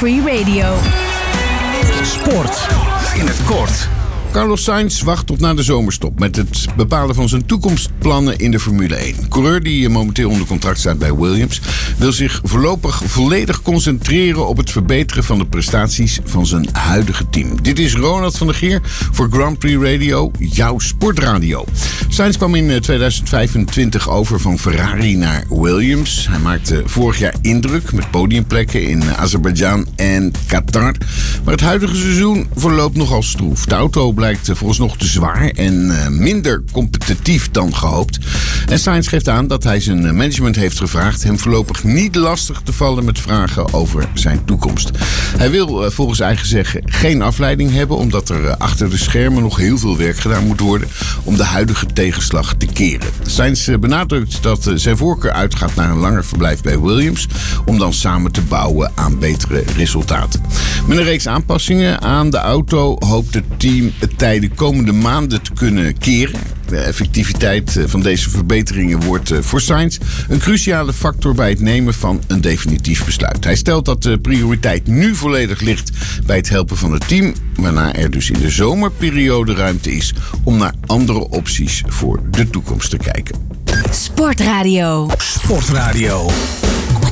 Free Radio. Sport in het kort. Carlos Sainz wacht tot na de zomerstop met het bepalen van zijn toekomstplannen in de Formule 1. Coureur die momenteel onder contract staat bij Williams wil zich voorlopig volledig concentreren op het verbeteren van de prestaties van zijn huidige team. Dit is Ronald van der Geer voor Grand Prix Radio, jouw sportradio. Sainz kwam in 2025 over van Ferrari naar Williams. Hij maakte vorig jaar indruk met podiumplekken in Azerbeidzjan en Qatar. Maar het huidige seizoen verloopt nogal stroef. De auto blijkt vooralsnog te zwaar en minder competitief dan gehoopt. En Sainz geeft aan dat hij zijn management heeft gevraagd hem voorlopig niet lastig te vallen met vragen over zijn toekomst. Hij wil volgens eigen zeggen geen afleiding hebben, omdat er achter de schermen nog heel veel werk gedaan moet worden om de huidige tegenslag te keren. Sainz benadrukt dat zijn voorkeur uitgaat naar een langer verblijf bij Williams, om dan samen te bouwen aan betere resultaten. Met een reeks aanpassingen aan de auto hoopt het team het de komende maanden te kunnen keren. De effectiviteit van deze verbeteringen wordt voor Sainz een cruciale factor bij het nemen van een definitief besluit. Hij stelt dat de prioriteit nu volledig ligt bij het helpen van het team, waarna er dus in de zomerperiode ruimte is om naar andere opties voor de toekomst te kijken. Sportradio. Sportradio.